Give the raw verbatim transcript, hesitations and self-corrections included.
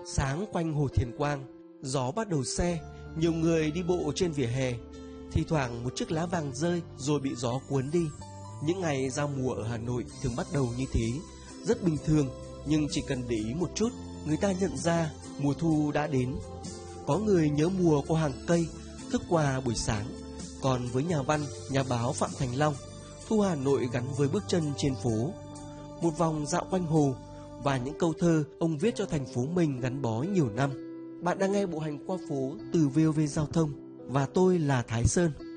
Sáng quanh Hồ Thiền Quang, gió bắt đầu se, nhiều người đi bộ trên vỉa hè. Thi thoảng một chiếc lá vàng rơi rồi bị gió cuốn đi. Những ngày giao mùa ở Hà Nội thường bắt đầu như thế, rất bình thường, nhưng chỉ cần để ý một chút, người ta nhận ra mùa thu đã đến. Có người nhớ mùa qua hàng cây, thức quà buổi sáng. Còn với nhà văn, nhà báo Phạm Thành Long, thu Hà Nội gắn với bước chân trên phố. Một vòng dạo quanh hồ và những câu thơ ông viết cho thành phố mình gắn bó nhiều năm. Bạn đang nghe Bộ Hành Qua Phố từ vê o vê Giao thông và tôi là Thái Sơn.